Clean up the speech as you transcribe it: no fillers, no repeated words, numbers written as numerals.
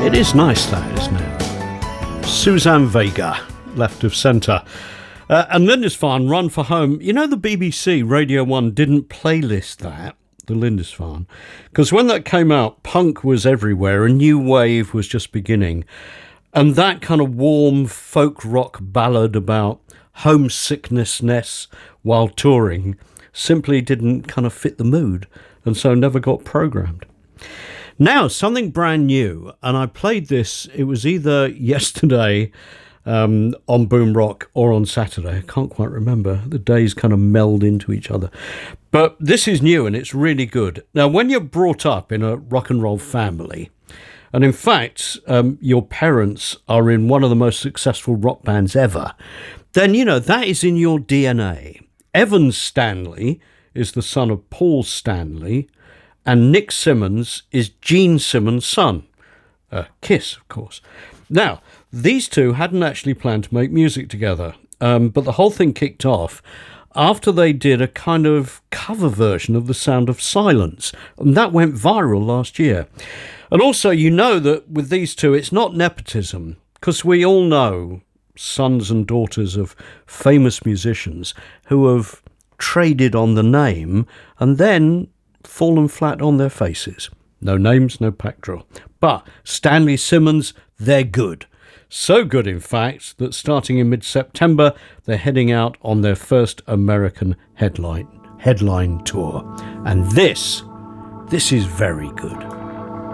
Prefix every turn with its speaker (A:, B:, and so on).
A: It is nice, that, isn't it? Suzanne Vega, left of centre. And Lindisfarne, Run for Home. You know, the BBC Radio 1 didn't playlist that, the Lindisfarne, because when that came out, punk was everywhere, a new wave was just beginning. And that kind of warm folk rock ballad about homesickness while touring simply didn't kind of fit the mood, and so never got programmed. Now, something brand new, and I played this, it was either yesterday on Boom Rock or on Saturday. I can't quite remember. The days kind of meld into each other. But this is new and it's really good. Now, when you're brought up in a rock and roll family, and in fact, your parents are in one of the most successful rock bands ever, then, you know, that is in your DNA. Evan Stanley is the son of Paul Stanley, and Nick Simmons is Gene Simmons' son. Kiss, of course. Now, these two hadn't actually planned to make music together, but the whole thing kicked off after they did a kind of cover version of The Sound of Silence, and that went viral last year. And also, you know that with these two, it's not nepotism, because we all know sons and daughters of famous musicians who have traded on the name and then fallen flat on their faces. No names, no pack drill. But Stanley Simmons, they're good. So good, in fact, that starting in mid-September, they're heading out on their first American headline tour. And this is very good.